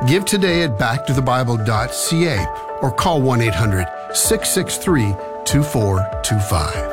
Give today at backtothebible.ca or call 1-800-663-2425.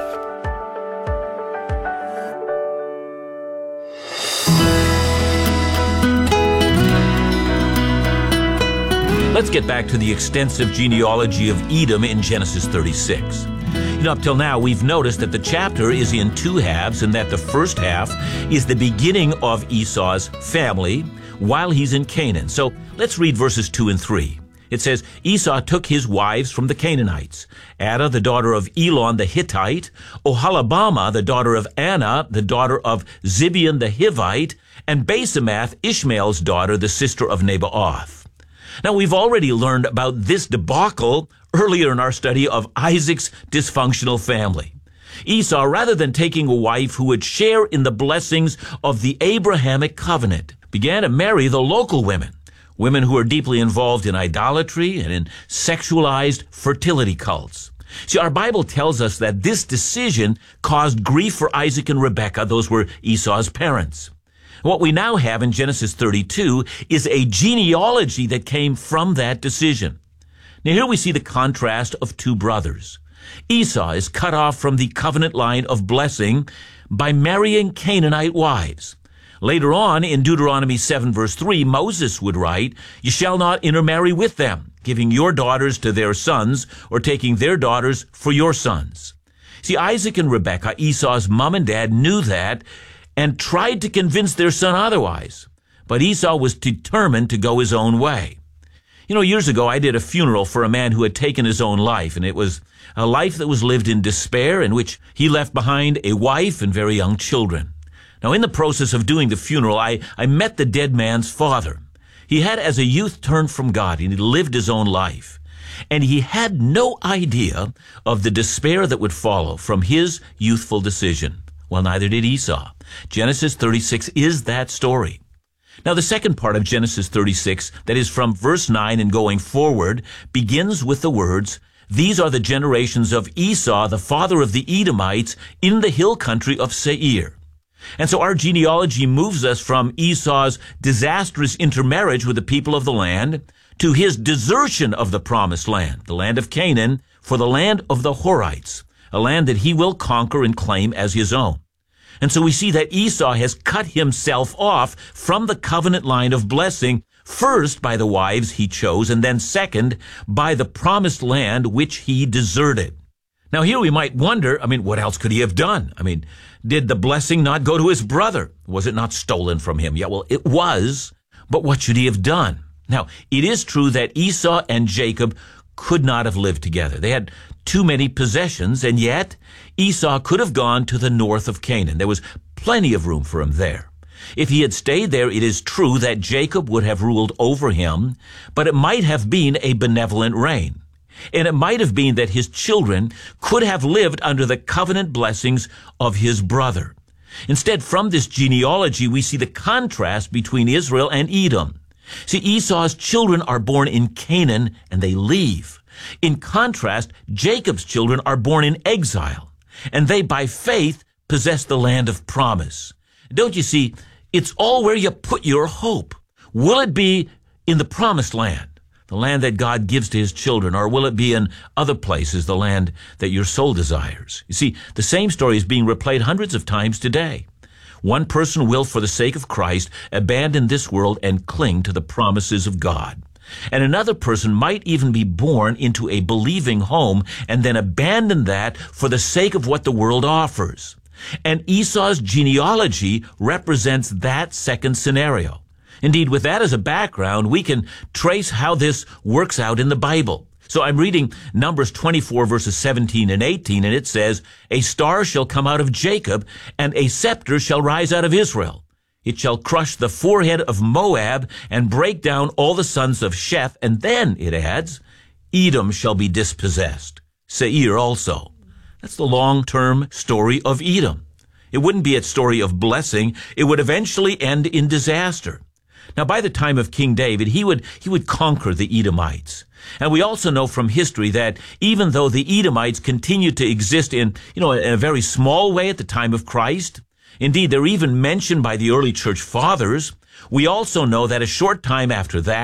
Let's get back to the extensive genealogy of Edom in Genesis 36. Up till now, we've noticed that the chapter is in two halves and that the first half is the beginning of Esau's family while he's in Canaan. So let's read verses 2 and 3. It says, Esau took his wives from the Canaanites, Adah, the daughter of Elon the Hittite, Oholibamah, the daughter of Anna, the daughter of Zibeon the Hivite, and Basemath, Ishmael's daughter, the sister of Nabaoth. Now, we've already learned about this debacle earlier in our study of Isaac's dysfunctional family. Esau, rather than taking a wife who would share in the blessings of the Abrahamic covenant, began to marry the local women who are deeply involved in idolatry and in sexualized fertility cults. See, our Bible tells us that this decision caused grief for Isaac and Rebekah. Those were Esau's parents. What we now have in Genesis 32 is a genealogy that came from that decision. Now here we see the contrast of two brothers. Esau is cut off from the covenant line of blessing by marrying Canaanite wives. Later on, in Deuteronomy 7 verse 3, Moses would write, "You shall not intermarry with them, giving your daughters to their sons, or taking their daughters for your sons." See, Isaac and Rebekah, Esau's mom and dad, knew that and tried to convince their son otherwise. But Esau was determined to go his own way. Years ago, I did a funeral for a man who had taken his own life, and it was a life that was lived in despair, in which he left behind a wife and very young children. Now, in the process of doing the funeral, I met the dead man's father. He had, as a youth, turned from God, and he lived his own life. And he had no idea of the despair that would follow from his youthful decision. Well, neither did Esau. Genesis 36 is that story. Now, the second part of Genesis 36, that is from verse 9 and going forward, begins with the words, "These are the generations of Esau, the father of the Edomites, in the hill country of Seir." And so our genealogy moves us from Esau's disastrous intermarriage with the people of the land to his desertion of the promised land, the land of Canaan, for the land of the Horites, a land that he will conquer and claim as his own. And so we see that Esau has cut himself off from the covenant line of blessing, first by the wives he chose, and then second by the promised land which he deserted. Now here we might wonder, what else could he have done? Did the blessing not go to his brother? Was it not stolen from him? Yeah, well, it was, but what should he have done? Now, it is true that Esau and Jacob could not have lived together. They had too many possessions, and yet Esau could have gone to the north of Canaan. There was plenty of room for him there. If he had stayed there, it is true that Jacob would have ruled over him, but it might have been a benevolent reign. And it might have been that his children could have lived under the covenant blessings of his brother. Instead, from this genealogy, we see the contrast between Israel and Edom. See, Esau's children are born in Canaan, and they leave. In contrast, Jacob's children are born in exile, and they, by faith, possess the land of promise. Don't you see, it's all where you put your hope. Will it be in the promised land, the land that God gives to his children, or will it be in other places, the land that your soul desires? You see, the same story is being replayed hundreds of times today. One person will, for the sake of Christ, abandon this world and cling to the promises of God. And another person might even be born into a believing home and then abandon that for the sake of what the world offers. And Esau's genealogy represents that second scenario. Indeed, with that as a background, we can trace how this works out in the Bible. So I'm reading Numbers 24 verses 17 and 18, and it says, "A star shall come out of Jacob, and a scepter shall rise out of Israel. It shall crush the forehead of Moab and break down all the sons of Sheth." And then, it adds, "Edom shall be dispossessed, Seir also." That's the long-term story of Edom. It wouldn't be a story of blessing. It would eventually end in disaster. Now, by the time of King David, he would conquer the Edomites. And we also know from history that even though the Edomites continued to exist in a very small way at the time of Christ, indeed, they're even mentioned by the early church fathers, we also know that a short time after that,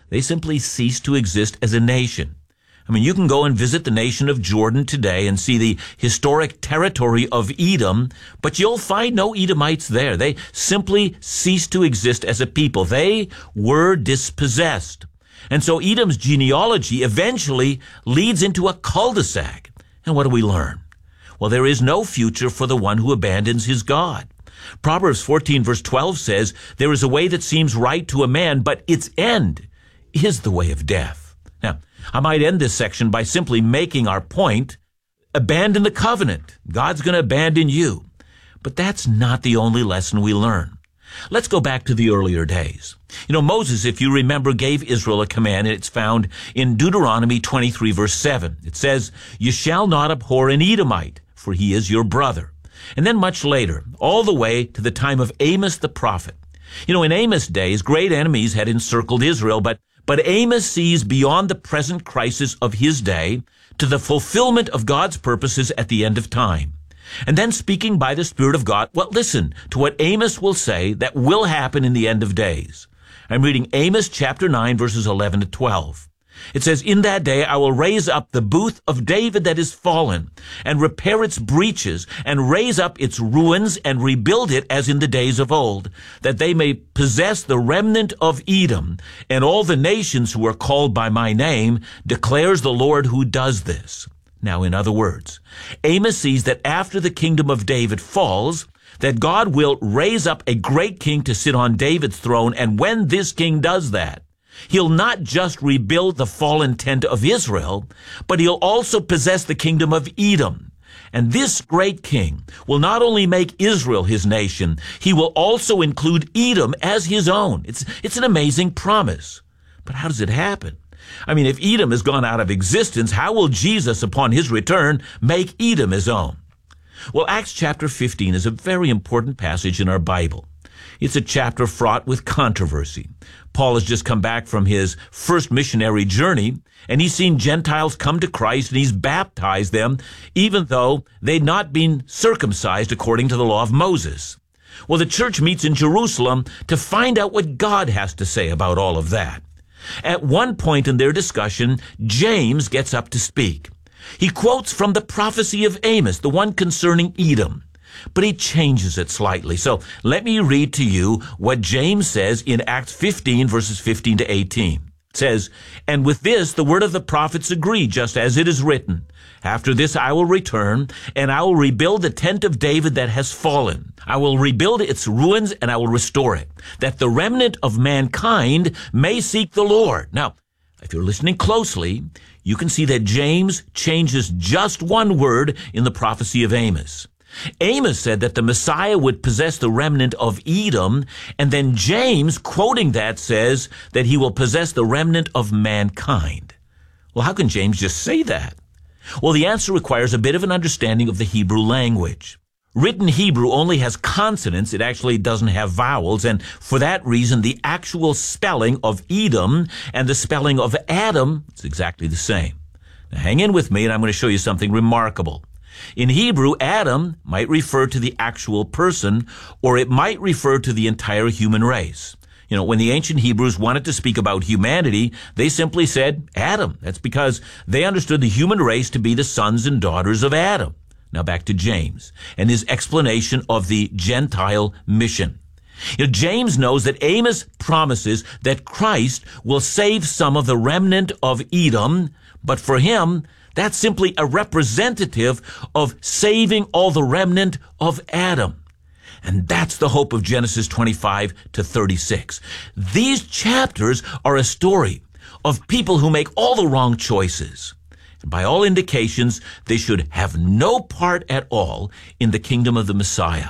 They simply cease to exist as a nation. I mean, you can go and visit the nation of Jordan today and see the historic territory of Edom, but you'll find no Edomites there. They simply ceased to exist as a people. They were dispossessed. And so Edom's genealogy eventually leads into a cul-de-sac. And what do we learn? Well, there is no future for the one who abandons his God. Proverbs 14 verse 12 says, "There is a way that seems right to a man, but its end is the way of death." Now, I might end this section by simply making our point. Abandon the covenant. God's going to abandon you. But that's not the only lesson we learn. Let's go back to the earlier days. Moses, if you remember, gave Israel a command, and it's found in Deuteronomy 23 verse 7. It says, "You shall not abhor an Edomite, for he is your brother." And then much later, all the way to the time of Amos the prophet. In Amos' days, great enemies had encircled Israel, but Amos sees beyond the present crisis of his day to the fulfillment of God's purposes at the end of time. And then speaking by the Spirit of God, listen to what Amos will say that will happen in the end of days. I'm reading Amos chapter 9, verses 11 to 12. It says, "In that day I will raise up the booth of David that is fallen, and repair its breaches, and raise up its ruins, and rebuild it as in the days of old, that they may possess the remnant of Edom, and all the nations who are called by my name, declares the Lord who does this." Now, in other words, Amos sees that after the kingdom of David falls, that God will raise up a great king to sit on David's throne, and when this king does that, he'll not just rebuild the fallen tent of Israel, but he'll also possess the kingdom of Edom. And this great king will not only make Israel his nation, he will also include Edom as his own. It's an amazing promise. But how does it happen? I mean, if Edom has gone out of existence, how will Jesus, upon his return, make Edom his own? Well, Acts chapter 15 is a very important passage in our Bible. It's a chapter fraught with controversy. Paul has just come back from his first missionary journey, and he's seen Gentiles come to Christ, and he's baptized them, even though they'd not been circumcised according to the law of Moses. Well, the church meets in Jerusalem to find out what God has to say about all of that. At one point in their discussion, James gets up to speak. He quotes from the prophecy of Amos, the one concerning Edom, but he changes it slightly. So let me read to you what James says in Acts 15, verses 15 to 18. It says, "And with this the word of the prophets agree, just as it is written, After this I will return, and I will rebuild the tent of David that has fallen. I will rebuild its ruins, and I will restore it, that the remnant of mankind may seek the Lord." Now, if you're listening closely, you can see that James changes just one word in the prophecy of Amos. Amos said that the Messiah would possess the remnant of Edom, and then James, quoting that, says that he will possess the remnant of mankind. Well, how can James just say that? Well, the answer requires a bit of an understanding of the Hebrew language. Written Hebrew only has consonants. It actually doesn't have vowels, and for that reason, the actual spelling of Edom and the spelling of Adam is exactly the same. Now, hang in with me, and I'm going to show you something remarkable. In Hebrew, Adam might refer to the actual person, or it might refer to the entire human race. When the ancient Hebrews wanted to speak about humanity, they simply said Adam. That's because they understood the human race to be the sons and daughters of Adam. Now back to James and his explanation of the Gentile mission. James knows that Amos promises that Christ will save some of the remnant of Edom, but for him, that's simply a representative of saving all the remnant of Adam. And that's the hope of Genesis 25 to 36. These chapters are a story of people who make all the wrong choices. And by all indications, they should have no part at all in the kingdom of the Messiah.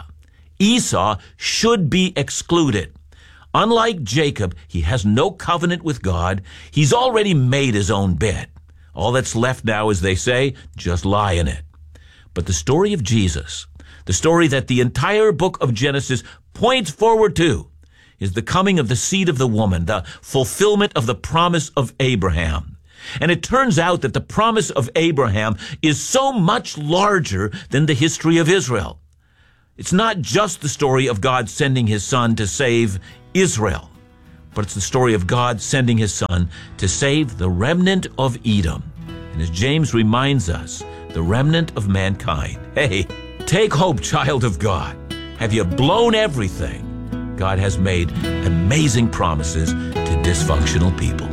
Esau should be excluded. Unlike Jacob, he has no covenant with God. He's already made his own bed. All that's left now, as they say, just lie in it. But the story of Jesus, the story that the entire book of Genesis points forward to, is the coming of the seed of the woman, the fulfillment of the promise of Abraham. And it turns out that the promise of Abraham is so much larger than the history of Israel. It's not just the story of God sending his son to save Israel, but it's the story of God sending his Son to save the remnant of Edom. And as James reminds us, the remnant of mankind. Hey, take hope, child of God. Have you blown everything? God has made amazing promises to dysfunctional people.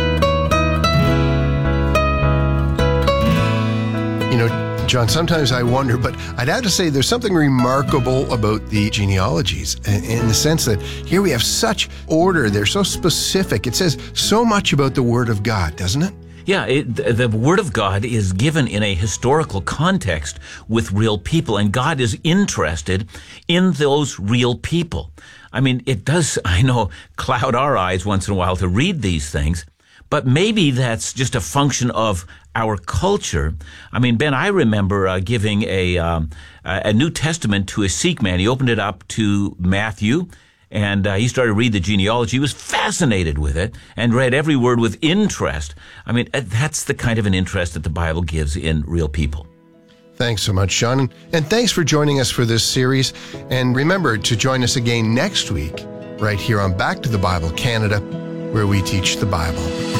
You know, John, sometimes I wonder, but I'd have to say there's something remarkable about the genealogies in the sense that here we have such order. They're so specific. It says so much about the Word of God, doesn't it? Yeah, the Word of God is given in a historical context with real people, and God is interested in those real people. I mean, it does, I know, cloud our eyes once in a while to read these things, but maybe that's just a function of our culture. I mean, Ben, I remember giving a New Testament to a Sikh man. He opened it up to Matthew, and he started to read the genealogy. He was fascinated with it and read every word with interest. I mean, that's the kind of an interest that the Bible gives in real people. Thanks so much, Sean. And thanks for joining us for this series. And remember to join us again next week, right here on Back to the Bible Canada, where we teach the Bible.